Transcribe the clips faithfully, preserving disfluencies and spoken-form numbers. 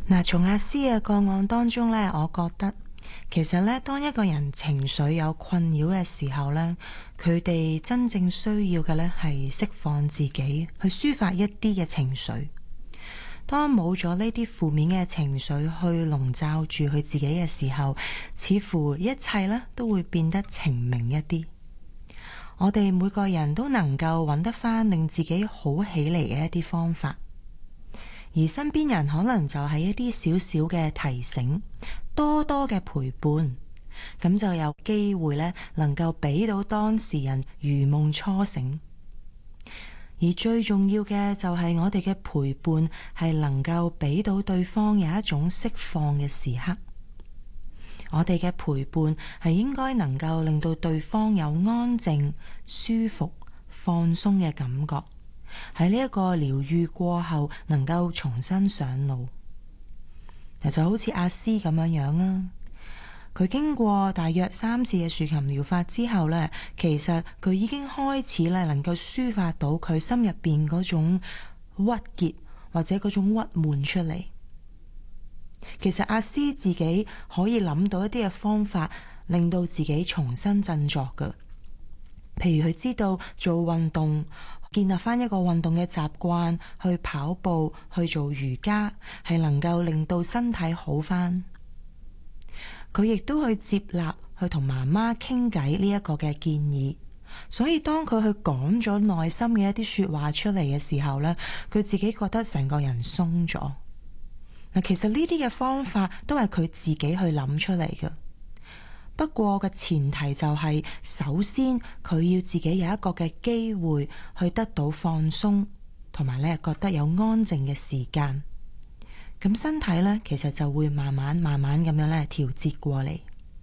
嗱，從阿詩嘅個案當中呢，我覺得其實呢，當一個人情緒有困擾嘅時候呢，佢哋真正需要嘅呢係釋放自己，去抒發一啲嘅情緒。當冇咗呢啲負面嘅情緒去籠罩住佢自己嘅時候，似乎一切呢都會變得澄明一啲。我哋每個人都能夠揾得返令自己好起嚟嘅一啲方法。而身邊人可能就係一啲少少嘅提醒，多多嘅陪伴，咁就有機會呢能夠俾到當事人如夢初醒。而最重要嘅就係我哋嘅陪伴係能夠俾到對方有一種釋放嘅時刻。我哋嘅陪伴係應該能夠令到對方有安靜、舒服、放鬆嘅感覺。喺呢一個療癒過後，能夠重新上路。就好似阿詩咁樣樣啊，佢經過大約三次嘅豎琴療法之後呢，其實佢已經開始咧能夠抒發到佢心入邊嗰種鬱結或者嗰種鬱悶出嚟。其實阿詩自己可以諗到一啲嘅方法，令到自己重新振作㗎。譬如佢知道做運動，建立翻一個運動嘅習慣，去跑步，去做瑜伽，係能夠令到身體好翻。佢亦都去接納去同媽媽傾偈呢一個嘅建議，所以當佢去講咗內心嘅一啲說話出嚟嘅時候呢，佢自己覺得成個人鬆咗。嗱，其實呢啲嘅方法都係佢自己去諗出嚟嘅。不過個前提就係，首先佢要自己有一個嘅機會去得到放鬆，同埋咧覺得有安靜嘅時間，咁身體咧其實就會慢慢慢慢咁樣咧調節過嚟。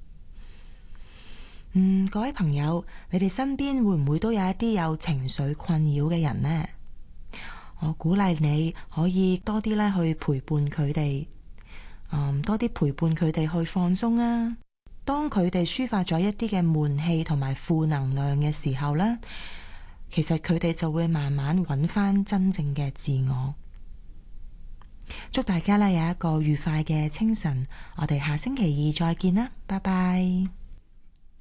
嗯，各位朋友，你哋身邊會唔會都有一啲有情緒困擾嘅人呢？我鼓勵你可以多啲咧去陪伴佢哋，嗯，多啲陪伴佢哋去放鬆啊。當佢哋抒發咗一啲嘅悶氣同埋負能量嘅時候呢，其實佢哋就會慢慢揾翻真正嘅自我。祝大家呢有一個愉快嘅清晨，我哋下星期二再見啦，拜拜。